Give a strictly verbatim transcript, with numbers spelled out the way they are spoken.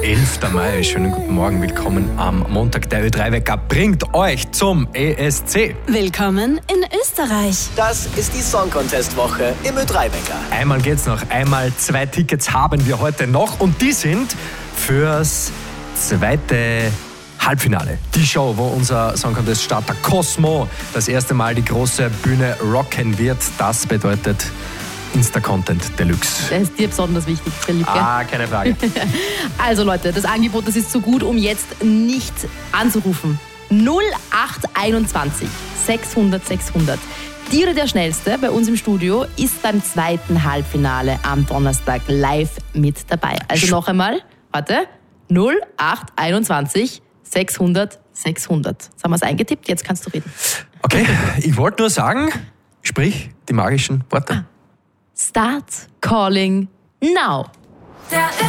elfter Mai. Schönen guten Morgen, willkommen am Montag. Der Ö drei Wecker bringt euch zum E S C. Willkommen in Österreich. Das ist die Song Contest Woche im Ö drei Wecker. Einmal geht's noch, einmal zwei Tickets haben wir heute noch und die sind fürs zweite Halbfinale. Die Show, wo unser Song Contest Starter Cosmo das erste Mal die große Bühne rocken wird. Das bedeutet Insta-Content Deluxe. Das ist dir besonders wichtig, Philipp, gell? Ah, keine Frage. Also Leute, das Angebot, das ist so gut, um jetzt nicht anzurufen. null acht einundzwanzig sechshundert sechshundert. Die oder der Schnellste bei uns im Studio ist beim zweiten Halbfinale am Donnerstag live mit dabei. Also noch einmal, warte, null acht einundzwanzig sechshundert sechshundert. Jetzt haben wir es eingetippt, jetzt kannst du reden. Okay, ich wollte nur sagen, sprich die magischen Worte. Start calling now.